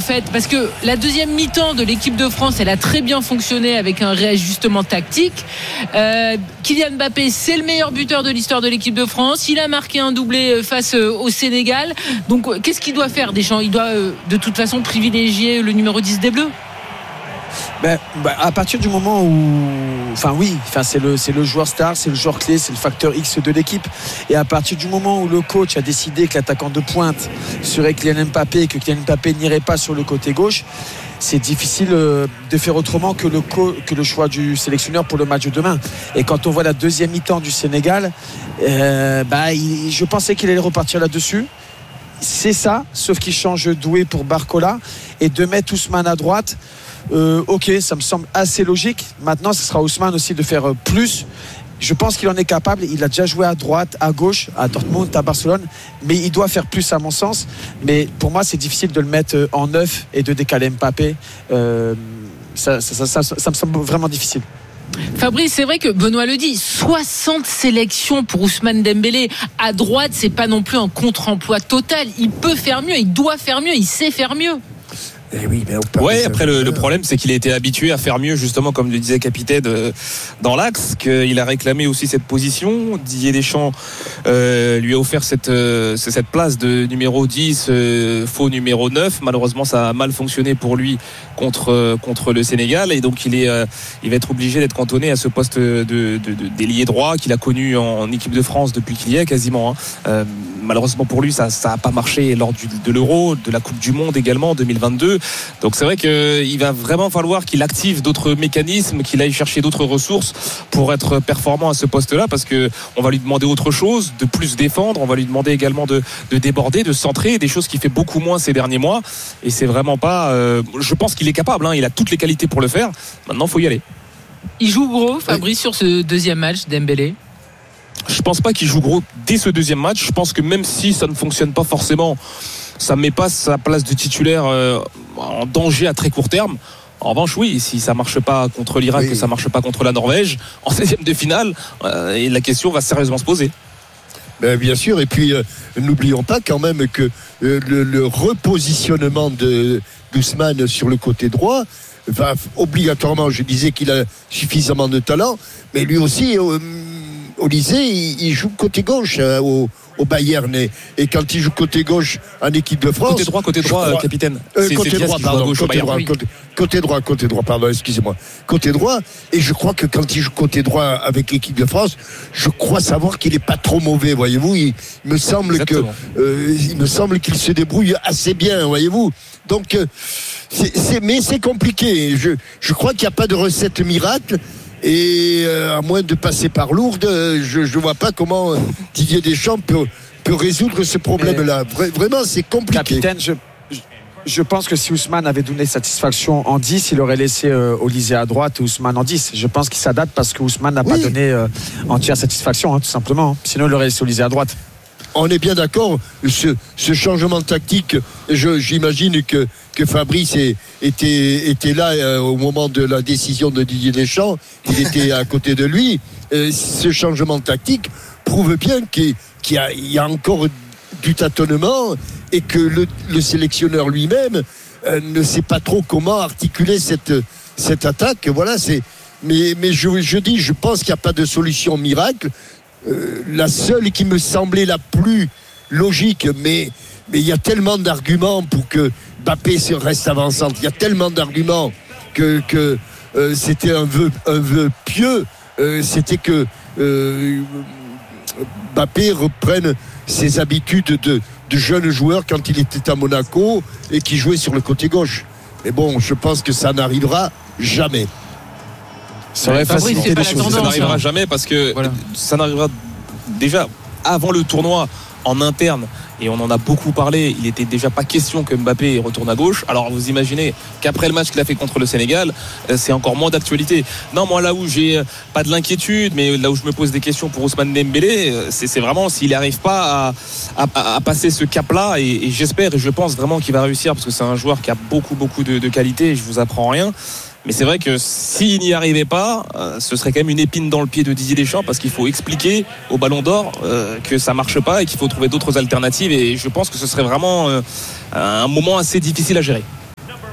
fait, parce que la deuxième mi-temps de l'équipe de France, elle a très bien fonctionné avec un réajustement tactique. Kylian Mbappé, c'est le meilleur buteur de l'histoire de l'équipe de France. Il a marqué un doublé face au Sénégal. Donc, qu'est-ce qu'il doit faire, Deschamps? Il doit de toute façon privilégier le numéro 10 des Bleus. À partir du moment où, c'est le joueur star, c'est le joueur clé, c'est le facteur X de l'équipe. Et à partir du moment où le coach a décidé que l'attaquant de pointe serait Kylian Mbappé et que Kylian Mbappé n'irait pas sur le côté gauche, c'est difficile de faire autrement que le choix du sélectionneur pour le match de demain. Et quand on voit la deuxième mi-temps du Sénégal, je pensais qu'il allait repartir là-dessus. C'est ça, sauf qu'il change Doué pour Barcola et de mettre Ousmane à droite. Ok, ça me semble assez logique. Maintenant, ce sera Ousmane aussi de faire plus. Je pense qu'il en est capable. Il a déjà joué à droite, à gauche, à Dortmund, à Barcelone, mais il doit faire plus à mon sens. Mais pour moi, c'est difficile de le mettre en neuf et de décaler Mbappé. Ça me semble vraiment difficile. Fabrice, c'est vrai que Benoît le dit, 60 sélections pour Ousmane Dembélé à droite, c'est pas non plus un contre-emploi total. Il peut faire mieux, il doit faire mieux, il sait faire mieux. Après le problème c'est qu'il a été habitué à faire mieux, justement comme le disait Capitaine dans l'axe, qu'il a réclamé aussi cette position. Didier Deschamps lui a offert cette place de numéro 10, faux numéro 9. Malheureusement ça a mal fonctionné pour lui contre le Sénégal, et donc il va être obligé d'être cantonné à ce poste d'ailier droit qu'il a connu en équipe de France depuis qu'il y est quasiment. Malheureusement pour lui ça n'a pas marché lors de l'Euro, de la Coupe du Monde également 2022. Donc c'est vrai qu'il va vraiment falloir qu'il active d'autres mécanismes, qu'il aille chercher d'autres ressources pour être performant à ce poste-là, parce que on va lui demander autre chose, de plus défendre, on va lui demander également de déborder, de centrer, des choses qu'il fait beaucoup moins ces derniers mois. Et c'est vraiment pas. Je pense qu'il est capable, il a toutes les qualités pour le faire. Maintenant, il faut y aller. Il joue gros, Fabrice, sur ce deuxième match, Dembélé? Je pense pas qu'il joue gros dès ce deuxième match. Je pense que même si ça ne fonctionne pas forcément, ça ne met pas sa place de titulaire en danger à très court terme. En revanche, oui, si ça ne marche pas contre l'Irak, que ça ne marche pas contre la Norvège, en 16e de finale, et la question va sérieusement se poser. Bien sûr, et puis n'oublions pas quand même que le repositionnement d'Ousmane sur le côté droit va obligatoirement, je disais qu'il a suffisamment de talent, mais lui aussi... au lycée, il joue côté gauche au Bayern, et quand il joue côté gauche en équipe de France, côté droit, capitaine. Côté droit, pardon, excusez-moi. Côté droit, et je crois que quand il joue côté droit avec l'équipe de France, je crois savoir qu'il est pas trop mauvais, voyez-vous. Il me semble qu'il se débrouille assez bien, voyez-vous. Donc, mais c'est compliqué. Je crois qu'il n'y a pas de recette miracle. Et à moins de passer par Lourdes, je vois pas comment Didier Deschamps peut résoudre ce problème-là. Vraiment, c'est compliqué. Capitaine, je pense que si Ousmane avait donné satisfaction en 10, il aurait laissé Olysée à droite et Ousmane en 10. Je pense qu'il s'adapte parce que Ousmane n'a pas donné entière satisfaction, tout simplement. Sinon, il aurait laissé Olysée à droite. On est bien d'accord, ce changement tactique, j'imagine que Fabrice était là au moment de la décision de Didier Deschamps, il était à côté de lui. Ce changement tactique prouve bien qu'il y a encore du tâtonnement, et que le sélectionneur lui-même ne sait pas trop comment articuler cette attaque. Voilà, mais je pense qu'il n'y a pas de solution miracle. La seule qui me semblait la plus logique, mais il y a tellement d'arguments pour que Mbappé reste avançante, il y a tellement d'arguments que c'était un vœu pieux, c'était que Mbappé reprenne ses habitudes de jeune joueur quand il était à Monaco et qui jouait sur le côté gauche. Mais bon, je pense que ça n'arrivera jamais. Ça aurait facilité les choses. Ça n'arrivera jamais, parce que ça n'arrivera déjà avant le tournoi en interne, et on en a beaucoup parlé. Il n'était déjà pas question que Mbappé retourne à gauche. Alors vous imaginez qu'après le match qu'il a fait contre le Sénégal, c'est encore moins d'actualité. Non, moi là où j'ai pas de l'inquiétude, mais là où je me pose des questions pour Ousmane Dembélé, c'est vraiment s'il n'arrive pas à passer ce cap-là, et j'espère et je pense vraiment qu'il va réussir, parce que c'est un joueur qui a beaucoup de qualité, je vous apprends rien. Mais c'est vrai que s'il n'y arrivait pas, ce serait quand même une épine dans le pied de Didier Deschamps, parce qu'il faut expliquer au Ballon d'Or que ça marche pas et qu'il faut trouver d'autres alternatives. Et je pense que ce serait vraiment un moment assez difficile à gérer.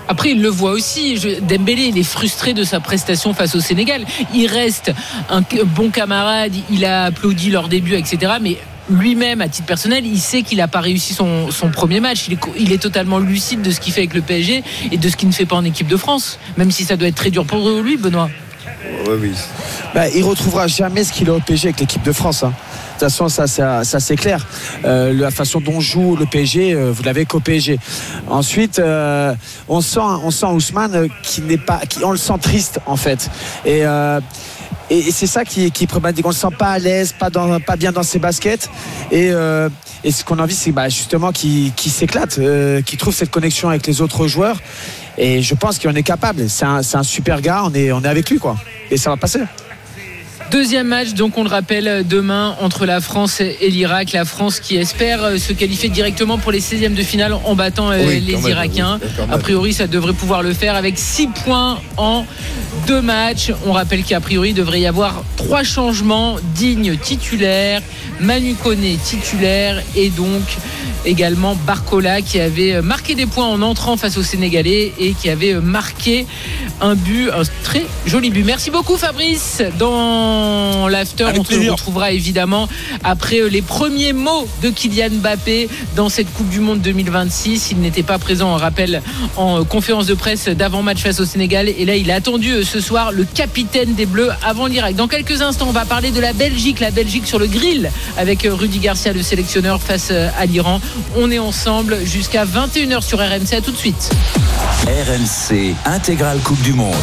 Après, il le voit aussi. Dembélé, il est frustré de sa prestation face au Sénégal. Il reste un bon camarade. Il a applaudi leur début, etc. Mais lui-même, à titre personnel, il sait qu'il n'a pas réussi son premier match. Il est totalement lucide de ce qu'il fait avec le PSG et de ce qu'il ne fait pas en équipe de France. Même si ça doit être très dur pour lui, Benoît. Oui. Il retrouvera jamais ce qu'il a au PSG avec l'équipe de France. De toute façon, ça c'est clair. La façon dont joue le PSG, vous l'avez qu'au PSG. Ensuite, on sent Ousmane on le sent triste en fait. Et c'est ça qui est problématique. On ne le sent pas à l'aise, pas bien dans ses baskets. Et ce qu'on a envie, c'est justement qu'il s'éclate, qu'il trouve cette connexion avec les autres joueurs. Et je pense qu'il en est capable. C'est un super gars. On est avec lui, quoi. Et ça va passer. Deuxième match, donc on le rappelle, demain entre la France et l'Irak. La France qui espère se qualifier directement pour les 16e de finale en battant les Irakiens. A priori, ça devrait pouvoir le faire avec 6 points en 2 matchs. On rappelle qu'a priori, il devrait y avoir 3 changements. Digne titulaire, Manu Koné titulaire et donc également Barcola qui avait marqué des points en entrant face aux Sénégalais et qui avait marqué un très joli but. Merci beaucoup Fabrice. Dans l'after, on se retrouvera évidemment après les premiers mots de Kylian Mbappé dans cette Coupe du Monde 2026. Il n'était pas présent, on rappelle, en conférence de presse d'avant-match face au Sénégal. Et là, il a attendu ce soir le capitaine des Bleus avant l'Irak. Dans quelques instants, on va parler de la Belgique sur le grill avec Rudy Garcia, le sélectionneur, face à l'Iran. On est ensemble jusqu'à 21h sur RMC. À tout de suite. RMC Intégrale Coupe du Monde.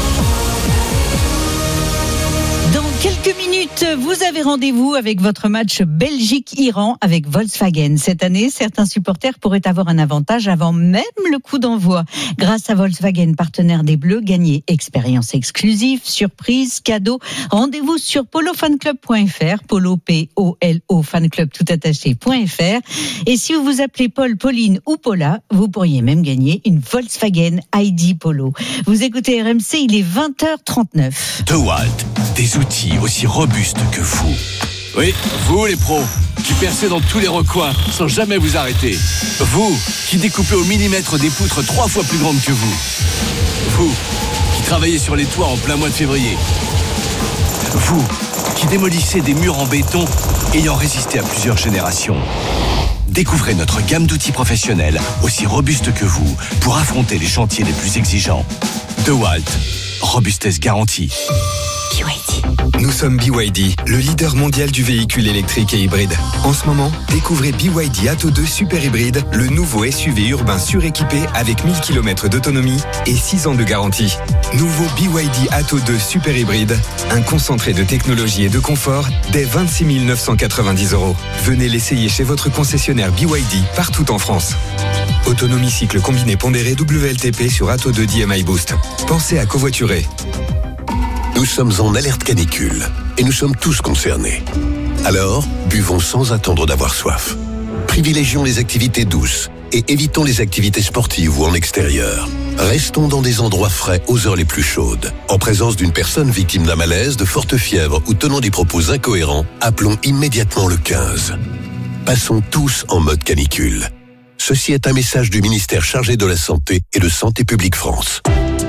Dans quelques minutes, vous avez rendez-vous avec votre match Belgique-Iran avec Volkswagen. Cette année, certains supporters pourraient avoir un avantage avant même le coup d'envoi. Grâce à Volkswagen, partenaire des Bleus, gagnez expérience exclusive, surprise, cadeau. Rendez-vous sur polofanclub.fr, polo, P-O-L-O, fanclub toutattaché.fr. Et si vous vous appelez Paul, Pauline ou Paula, vous pourriez même gagner une Volkswagen ID Polo. Vous écoutez RMC, il est 20h39. DeWalt, des outils aussi robustes que vous. Oui, vous les pros, qui percez dans tous les recoins sans jamais vous arrêter. Vous, qui découpez au millimètre des poutres 3 fois plus grandes que vous. Vous, qui travaillez sur les toits en plein mois de février. Vous, qui démolissez des murs en béton ayant résisté à plusieurs générations. Découvrez notre gamme d'outils professionnels aussi robustes que vous pour affronter les chantiers les plus exigeants. DeWalt, robustesse garantie. Nous sommes BYD, le leader mondial du véhicule électrique et hybride. En ce moment, découvrez BYD Atto 2 Super Hybride, le nouveau SUV urbain suréquipé avec 1000 km d'autonomie et 6 ans de garantie. Nouveau BYD Atto 2 Super Hybride, un concentré de technologie et de confort dès 26 990 €. Venez l'essayer chez votre concessionnaire BYD partout en France. Autonomie cycle combiné pondéré WLTP sur Atto 2 DMI Boost. Pensez à covoiturer. Nous sommes en alerte canicule et nous sommes tous concernés. Alors, buvons sans attendre d'avoir soif. Privilégions les activités douces et évitons les activités sportives ou en extérieur. Restons dans des endroits frais aux heures les plus chaudes. En présence d'une personne victime d'un malaise, de forte fièvre ou tenant des propos incohérents, appelons immédiatement le 15. Passons tous en mode canicule. Ceci est un message du ministère chargé de la Santé et de Santé publique France.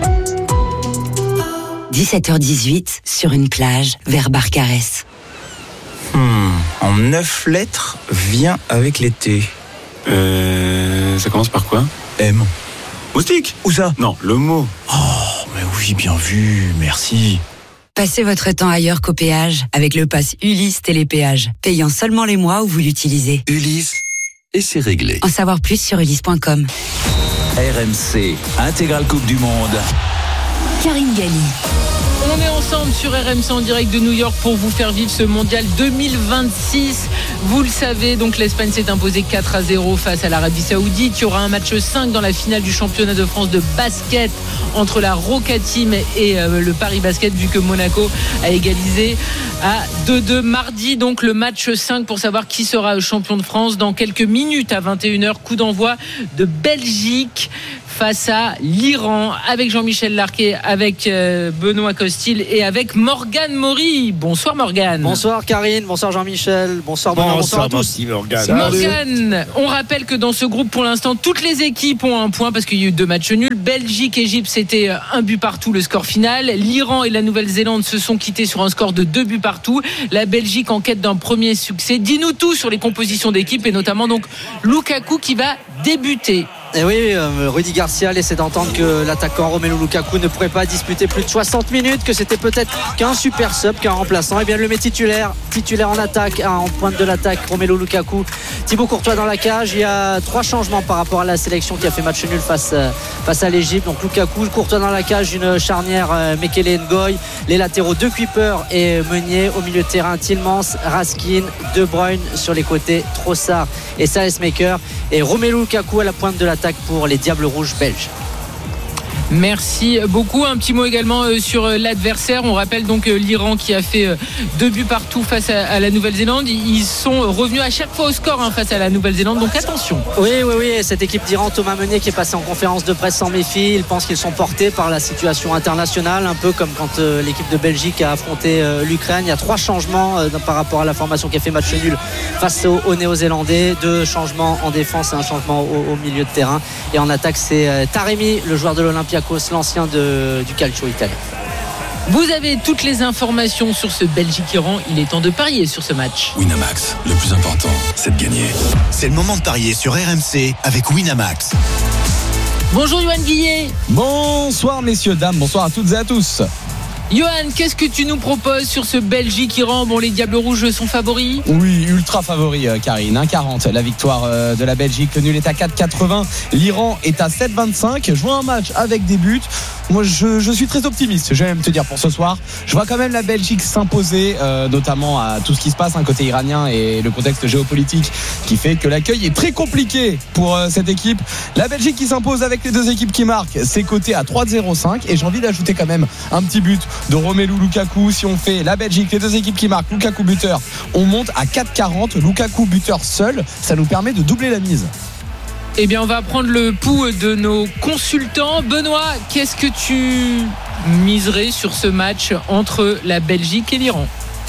17h18, sur une plage, vers Barcarès. En 9 lettres, vient avec l'été. Ça commence par quoi? M. Moustique? Où ça? Non, le mot. Oh, mais oui, bien vu, merci. Passez votre temps ailleurs qu'au péage, avec le pass Ulysse Télépéage, payant seulement les mois où vous l'utilisez. Ulysse, et c'est réglé. En savoir plus sur ulysse.com. RMC Intégrale Coupe du Monde. Karine Galli. On est ensemble sur RMC en direct de New York pour vous faire vivre ce mondial 2026. Vous le savez, donc l'Espagne s'est imposée 4-0 face à l'Arabie Saoudite. Il y aura un match 5 dans la finale du championnat de France de basket entre la Roca Team et le Paris Basket, vu que Monaco a égalisé à 2-2 mardi. Donc le match 5 pour savoir qui sera champion de France dans quelques minutes à 21h. Coup d'envoi de Belgique face à l'Iran, avec Jean-Michel Larquet, avec Benoît Costil et avec Morgane Maury. Bonsoir Morgane. Bonsoir Karine, bonsoir Jean-Michel, bonsoir Benoît, bonsoir à tous. Morgane, on rappelle que dans ce groupe pour l'instant toutes les équipes ont un point parce qu'il y a eu 2 matchs nuls. Belgique, Égypte, c'était 1 but partout le score final. L'Iran et la Nouvelle-Zélande se sont quittés sur un score de 2 buts partout. La Belgique en quête d'un premier succès. Dis-nous tout sur les compositions d'équipe et notamment donc Lukaku qui va débuter. Et oui, Rudy Garcia laissait d'entendre que l'attaquant Romelu Lukaku ne pourrait pas disputer plus de 60 minutes, que c'était peut-être qu'un super sub, qu'un remplaçant. Et bien le met titulaire en attaque, en pointe de l'attaque, Romelu Lukaku. Thibaut Courtois dans la cage. Il y a 3 changements par rapport à la sélection qui a fait match nul face à l'Égypte. Donc Lukaku, Courtois dans la cage, une charnière Mekele Ngoy, les latéraux 2 Kuiper et Meunier, au milieu de terrain Tielemans, Raskin, De Bruyne sur les côtés, Trossard et Salesmaker, et Romelu Lukaku à la pointe de l'attaque pour les Diables Rouges belges. Merci beaucoup. Un petit mot également sur l'adversaire. On rappelle donc l'Iran qui a fait 2 buts partout face à la Nouvelle-Zélande. Ils sont revenus à chaque fois au score face à la Nouvelle-Zélande, donc attention. Oui, cette équipe d'Iran, Thomas Meunier qui est passé en conférence de presse s'en méfie. Il pense qu'ils sont portés par la situation internationale, un peu comme quand l'équipe de Belgique a affronté l'Ukraine. Il y a 3 changements par rapport à la formation qui a fait match nul face aux Néo-Zélandais. 2 changements en défense et un changement au milieu de terrain. Et en attaque, c'est Taremi, le joueur de l'Olympiakos, l'ancien du calcio italien. Vous avez toutes les informations sur ce Belgique-Iran. Il est temps de parier sur ce match. Winamax, le plus important, c'est de gagner. C'est le moment de parier sur RMC avec Winamax. Bonjour Yoann Guillet. Bonsoir messieurs, dames, bonsoir à toutes et à tous. Yoann, qu'est-ce que tu nous proposes sur ce Belgique-Iran? Bon, les Diables Rouges sont favoris? Oui, ultra favoris, Karine. 1,40 la victoire de la Belgique. Le nul est à 4,80. L'Iran est à 7,25. Je vois un match avec des buts. Moi, je suis très optimiste, je vais même te dire, pour ce soir. Je vois quand même la Belgique s'imposer, notamment à tout ce qui se passe, côté iranien et le contexte géopolitique qui fait que l'accueil est très compliqué pour cette équipe. La Belgique qui s'impose avec les 2 équipes qui marquent, c'est coté à 3,05. Et j'ai envie d'ajouter quand même un petit but de Romelu Lukaku. Si on fait la Belgique, les 2 équipes qui marquent, Lukaku buteur, on monte à 4,40. Lukaku buteur seul, ça nous permet de doubler la mise. Eh bien, on va prendre le pouls de nos consultants. Benoît, qu'est-ce que tu miserais sur ce match entre la Belgique et l'Iran?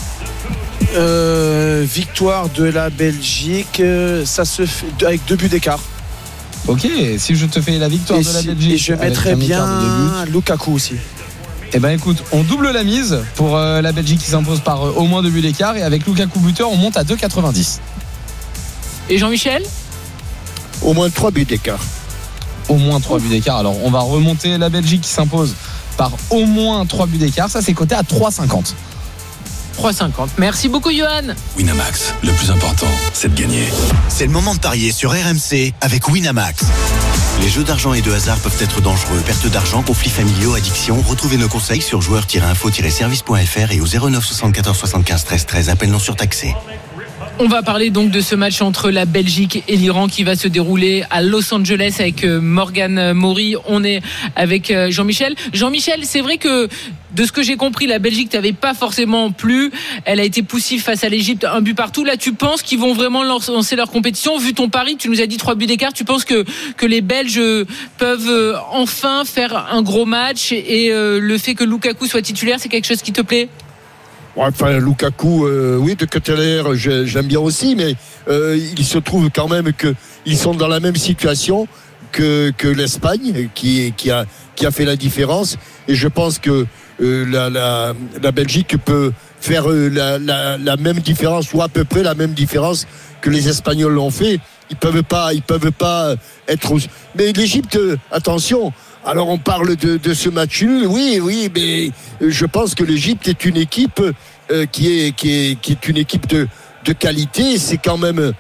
Victoire de la Belgique, ça se fait avec 2 buts d'écart. Ok, si je te fais la victoire de la Belgique, et je mettrais bien Lukaku aussi. Eh ben écoute, on double la mise pour la Belgique qui s'impose par au moins 2 buts d'écart, et avec Lukaku buteur, on monte à 2,90. Et Jean-Michel? Au moins 3 buts d'écart. Au moins 3 buts d'écart. Alors on va remonter la Belgique qui s'impose par au moins 3 buts d'écart. Ça, c'est coté à 3,50. 3,50. Merci beaucoup Yoann. Winamax, le plus important, c'est de gagner. C'est le moment de parier sur RMC avec Winamax. Les jeux d'argent et de hasard peuvent être dangereux. Perte d'argent, conflits familiaux, addiction. Retrouvez nos conseils sur joueurs-info-service.fr et au 09 74 75 13 13. Appel non surtaxé. On va parler donc de ce match entre la Belgique et l'Iran qui va se dérouler à Los Angeles avec Morgane Maury. On est avec Jean-Michel. Jean-Michel, c'est vrai que de ce que j'ai compris, la Belgique t'avait pas forcément plu. Elle a été poussive face à l'Égypte, 1 but partout. Là, tu penses qu'ils vont vraiment lancer leur compétition? Vu ton pari, tu nous as dit 3 buts d'écart. Tu penses que les Belges peuvent enfin faire un gros match et le fait que Lukaku soit titulaire, c'est quelque chose qui te plaît? Enfin, Lukaku, oui, de Ketteler, j'aime bien aussi, mais il se trouve quand même qu'ils sont dans la même situation que l'Espagne, qui a fait la différence. Et je pense que la Belgique peut faire la même différence, ou à peu près la même différence que les Espagnols l'ont fait. Ils peuvent pas être. Mais l'Égypte, attention. Alors on parle de ce match nul, oui, mais je pense que l'Égypte est une équipe qui est une équipe de qualité. C'est quand même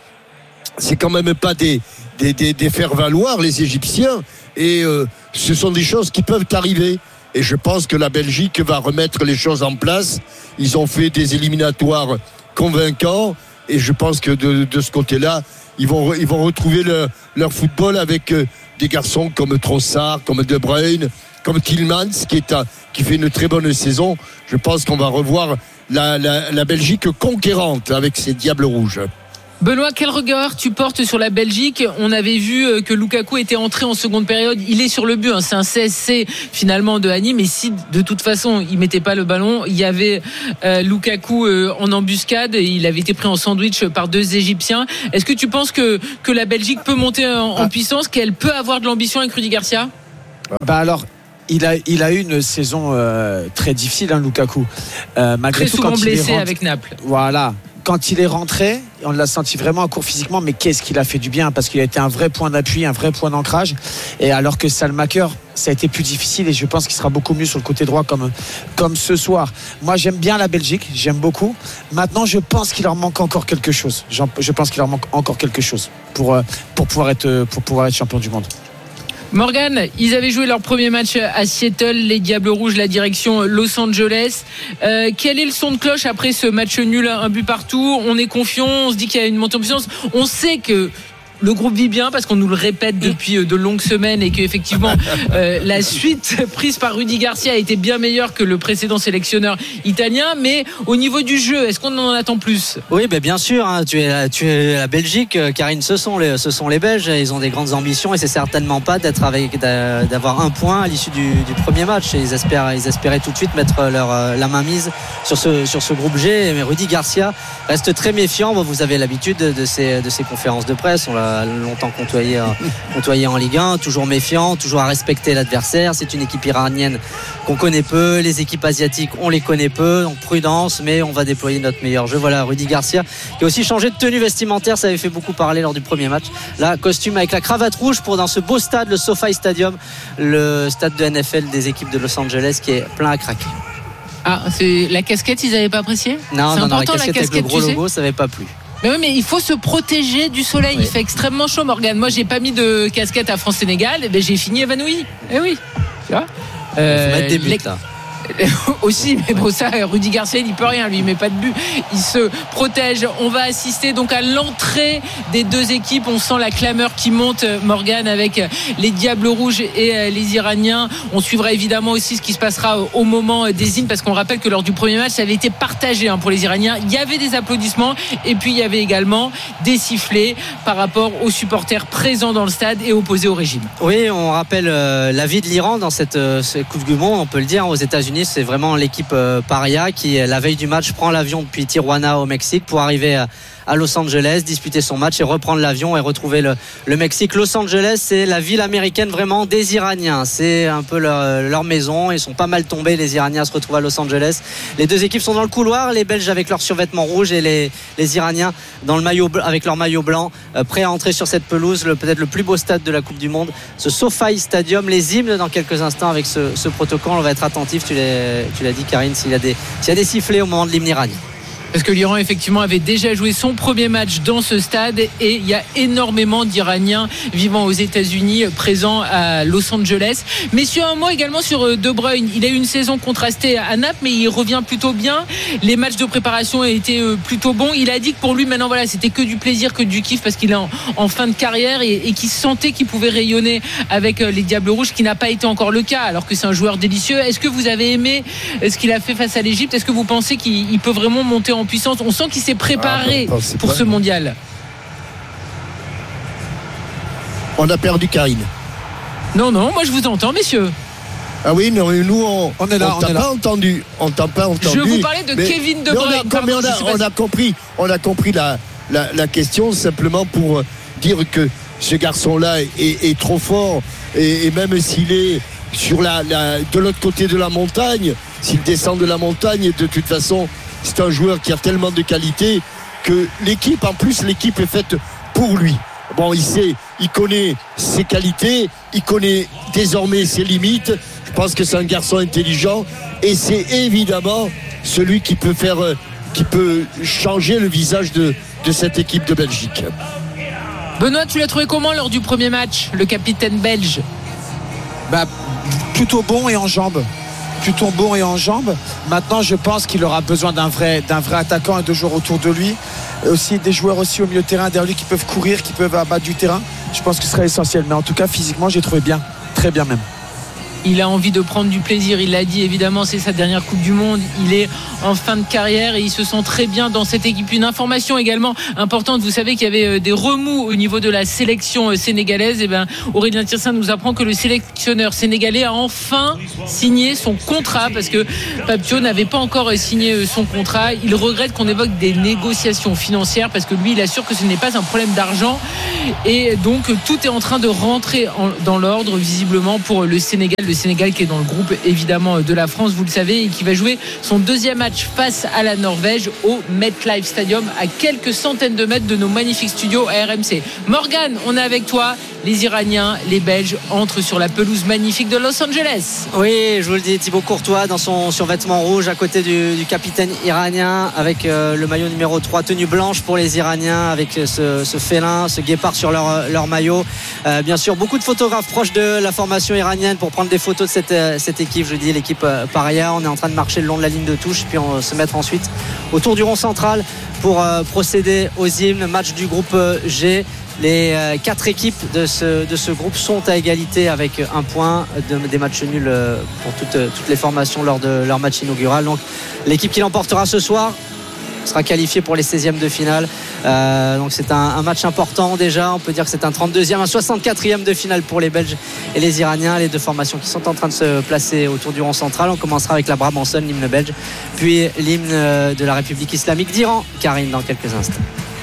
pas des faire-valoir, les Égyptiens, et ce sont des choses qui peuvent arriver. Et je pense que la Belgique va remettre les choses en place. Ils ont fait des éliminatoires convaincants, et je pense que de ce côté-là, ils vont retrouver leur football avec des garçons comme Trossard, comme De Bruyne, comme Tielemans qui fait une très bonne saison. Je pense qu'on va revoir la Belgique conquérante avec ses Diables Rouges. Benoît, quel regard tu portes sur la Belgique? On avait vu que Lukaku était entré en seconde période. Il est sur le but, hein. C'est un CSC finalement de Hani, mais si de toute façon il mettait pas le ballon, il y avait Lukaku en embuscade et il avait été pris en sandwich par 2 Égyptiens. Est-ce que tu penses que la Belgique peut monter en puissance, qu'elle peut avoir de l'ambition avec Rudy Garcia? Alors, il a eu une saison très difficile, hein, Lukaku. Malgré très tout, souvent quand blessé avec Naples. Voilà. Quand il est rentré, on l'a senti vraiment à court physiquement, mais qu'est-ce qu'il a fait du bien, parce qu'il a été un vrai point d'appui, un vrai point d'ancrage. Et alors que Salmaker, ça a été plus difficile, et je pense qu'il sera beaucoup mieux sur le côté droit comme ce soir. Moi, j'aime bien la Belgique, j'aime beaucoup. Maintenant, je pense qu'il leur manque encore quelque chose. Je pense qu'il leur manque encore quelque chose pour pouvoir être champion du monde. Morgan, ils avaient joué leur premier match à Seattle, les Diables Rouges, la direction Los Angeles. Quel est le son de cloche après ce match nul, un but partout? On est confiant, on se dit qu'il y a une montée en puissance. On sait que le groupe vit bien parce qu'on nous le répète depuis de longues semaines et qu'effectivement la suite prise par Rudy Garcia a été bien meilleure que le précédent sélectionneur italien. Mais au niveau du jeu, est-ce qu'on en attend plus? Oui, bien sûr, hein, tu es la Belgique, Karine, ce sont les Belges. Ils ont des grandes ambitions et c'est certainement pas d'avoir un point à l'issue du premier match. Et ils espéraient tout de suite mettre la main mise sur ce groupe G. Mais Rudy Garcia reste très méfiant. Bon, vous avez l'habitude de ces conférences de presse. On l'a longtemps côtoyé en Ligue 1, toujours méfiant, toujours à respecter l'adversaire. C'est une équipe iranienne qu'on connaît peu, les équipes asiatiques on les connaît peu, donc prudence, mais on va déployer notre meilleur jeu. Voilà, Rudy Garcia qui a aussi changé de tenue vestimentaire, ça avait fait beaucoup parler lors du premier match. Là, costume avec la cravate rouge pour dans ce beau stade, le SoFi Stadium, le stade de NFL des équipes de Los Angeles qui est plein à craquer. Ah, c'est la casquette, ils n'avaient pas apprécié? Non, la casquette avec le gros logo, ça n'avait pas plu. Mais oui, mais il faut se protéger du soleil. Oui. Il fait extrêmement chaud, Morgane. Moi, j'ai pas mis de casquette à France-Sénégal. Et j'ai fini évanoui. Eh oui. Tu vois. Faut mettre des buts là. Aussi, mais bon, ça, Rudy Garcia, il n'y peut rien, lui, il met pas de but, il se protège. On va assister donc à l'entrée des deux équipes. On sent la clameur qui monte, Morgane, avec les Diables Rouges et les Iraniens. On suivra évidemment aussi ce qui se passera au moment des hymnes, parce qu'on rappelle que lors du premier match, ça avait été partagé pour les Iraniens. Il y avait des applaudissements et puis il y avait également des sifflets par rapport aux supporters présents dans le stade et opposés au régime. Oui, on rappelle la vie de l'Iran dans cette Coupe du Monde, on peut le dire, aux États-Unis. C'est vraiment l'équipe paria qui, la veille du match, prend l'avion depuis Tijuana au Mexique pour arriver à Los Angeles, disputer son match et reprendre l'avion et retrouver le Mexique. Los Angeles, c'est la ville américaine vraiment des Iraniens. C'est un peu leur maison. Ils sont pas mal tombés. Les Iraniens se retrouvent à Los Angeles. Les deux équipes sont dans le couloir. Les Belges avec leurs survêtements rouges et les Iraniens dans le maillot, avec leur maillot blanc, prêts à entrer sur cette pelouse, peut-être le plus beau stade de la Coupe du Monde, ce SoFi Stadium. Les hymnes dans quelques instants avec ce protocole. On va être attentif. Tu l'as dit, Karine, s'il y a des sifflets au moment de l'hymne iranien. Parce que l'Iran effectivement avait déjà joué son premier match dans ce stade et il y a énormément d'Iraniens vivant aux États-Unis présents à Los Angeles. Messieurs, un mot également sur De Bruyne. Il a eu une saison contrastée à Naples, mais il revient plutôt bien. Les matchs de préparation ont été plutôt bons. Il a dit que pour lui maintenant voilà, c'était que du plaisir, que du kiff, parce qu'il est en fin de carrière et qu'il sentait qu'il pouvait rayonner avec les Diables Rouges, ce qui n'a pas été encore le cas, alors que c'est un joueur délicieux. Est-ce que vous avez aimé ce qu'il a fait face à l'Égypte? Est-ce que vous pensez qu'il peut vraiment monter en puissance? On sent qu'il s'est préparé pour ce mondial. On a perdu Karine. Non, moi je vous entends, messieurs. Ah oui, non, nous on est là. On t'a pas entendu. Je vous parlais de Kevin De Bruyne. On a compris la question, simplement pour dire que ce garçon-là est trop fort et même s'il est sur de l'autre côté de la montagne, s'il descend de la montagne, de toute façon, c'est un joueur qui a tellement de qualité que l'équipe est faite pour lui. Bon, il connaît ses qualités, il connaît désormais ses limites. Je pense que c'est un garçon intelligent et c'est évidemment celui qui peut changer le visage de cette équipe de Belgique. Benoît, tu l'as trouvé comment lors du premier match, le capitaine belge? Plutôt bon et en jambes. Maintenant, je pense qu'il aura besoin d'un vrai attaquant et de joueurs autour de lui. Et aussi des joueurs aussi au milieu de terrain derrière lui qui peuvent courir, qui peuvent abattre du terrain. Je pense que ce serait essentiel. Mais en tout cas, physiquement, j'ai trouvé bien. Très bien même. Il a envie de prendre du plaisir. Il l'a dit, évidemment, c'est sa dernière Coupe du Monde. Il est en fin de carrière et il se sent très bien dans cette équipe. Une information également importante. Vous savez qu'il y avait des remous au niveau de la sélection sénégalaise. Et ben, Aurélien Tiersin nous apprend que le sélectionneur sénégalais a enfin signé son contrat parce que Pape Thiaw n'avait pas encore signé son contrat. Il regrette qu'on évoque des négociations financières parce que lui, il assure que ce n'est pas un problème d'argent. Et donc, tout est en train de rentrer dans l'ordre, visiblement, pour le Sénégal. Le Sénégal qui est dans le groupe, évidemment, de la France, vous le savez, et qui va jouer son deuxième match face à la Norvège au MetLife Stadium, à quelques centaines de mètres de nos magnifiques studios à RMC. Morgane, on est avec toi. Les Iraniens, les Belges entrent sur la pelouse magnifique de Los Angeles. Oui, je vous le dis, Thibaut Courtois dans son survêtement rouge à côté du capitaine iranien avec le maillot numéro 3, tenue blanche pour les Iraniens avec ce félin, ce guépard sur leur maillot. Bien sûr, beaucoup de photographes proches de la formation iranienne pour prendre des photos de cette équipe. Je dis l'équipe Paria. On est en train de marcher le long de la ligne de touche puis on se mettre ensuite autour du rond central pour procéder aux hymnes. Match du groupe G. Les 4 équipes de ce groupe sont à égalité avec un point, des matchs nuls pour toutes les formations lors de leur match inaugural. Donc l'équipe qui l'emportera ce soir sera qualifiée pour les 16e de finale. Donc c'est un match important déjà. On peut dire que c'est un 32e, un 64e de finale pour les Belges et les Iraniens. Les deux formations qui sont en train de se placer autour du rond central. On commencera avec la Brabançonne, l'hymne belge, puis l'hymne de la République islamique d'Iran. Karine, dans quelques instants.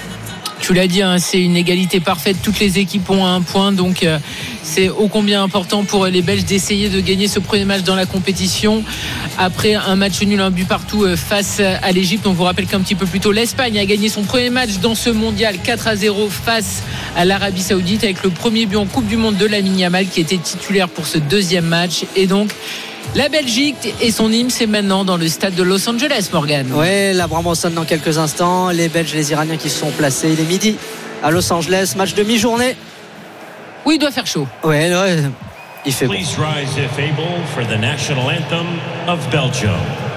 Tu l'as dit, c'est une égalité parfaite. Toutes les équipes ont un point, donc c'est ô combien important pour les Belges d'essayer de gagner ce premier match dans la compétition après un match nul, un but partout face à l'Égypte. On vous rappelle qu'un petit peu plus tôt, l'Espagne a gagné son premier match dans ce mondial 4-0 face à l'Arabie Saoudite avec le premier but en Coupe du Monde de Lamine Yamal qui était titulaire pour ce deuxième match. Et donc la Belgique et son hymne, c'est maintenant dans le stade de Los Angeles, Morgane. Oui, la Brabançonne dans quelques instants. Les Belges, les Iraniens qui se sont placés. Il est midi à Los Angeles, match de mi-journée. Oui, il doit faire chaud. Oui, il fait beau. Please rise if able for the national anthem of Belgium.